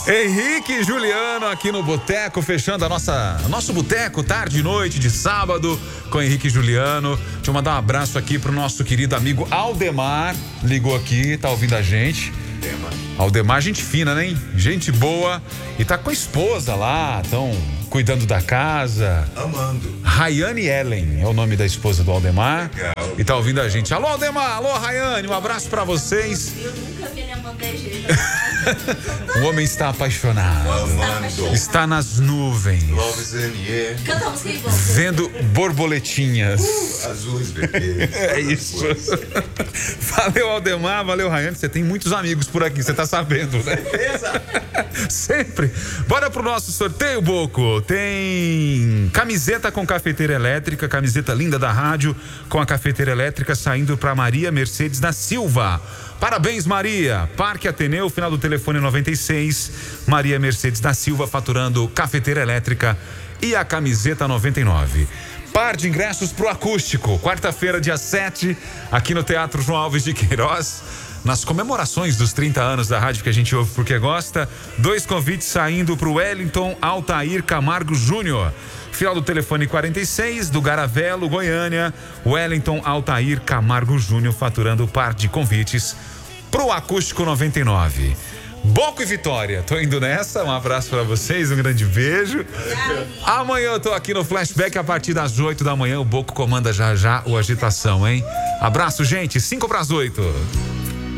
Henrique e Juliano aqui no Boteco, fechando nosso Boteco, tarde e noite de sábado, com Henrique e Juliano. Deixa eu mandar um abraço aqui pro nosso querido amigo Aldemar, ligou aqui, tá ouvindo a gente. Aldemar, gente fina, né, hein? Gente boa. E tá com a esposa lá, estão cuidando da casa. Amando. Rayane Ellen é o nome da esposa do Aldemar. Legal. E tá ouvindo a gente. Alô, Aldemar, alô, Rayane, um abraço pra vocês. Eu nunca vi ele amando desse jeito. O homem está apaixonado. Amando. Está nas nuvens. Love is in the air. Canta a música aí, bom. Vendo borboletinhas. Azuis, bebê. É isso. Valeu, Aldemar, valeu, Rayane. Você tem muitos amigos por aqui, você tá sabendo, né? Beleza? Sempre. Bora pro nosso sorteio, Boco. Tem camiseta com cafeteira elétrica, camiseta linda da rádio com a cafeteira elétrica saindo pra Maria Mercedes da Silva. Parabéns, Maria. Parque Ateneu, final do telefone 96. Maria Mercedes da Silva faturando cafeteira elétrica e a camiseta 99. Par de ingressos pro acústico, quarta-feira, dia 7, aqui no Teatro João Alves de Queiroz, nas comemorações dos 30 anos da rádio que a gente ouve porque gosta. 2 convites saindo pro Wellington Altair Camargo Júnior. Final do telefone 46, do Garavelo, Goiânia. Wellington Altair Camargo Júnior faturando o par de convites pro acústico 99. Boco e Vitória, tô indo nessa, um abraço pra vocês, um grande beijo. Amanhã eu tô aqui no Flashback a partir das 8 da manhã, o Boco comanda já o Agitação, hein? Abraço, gente, 7:55.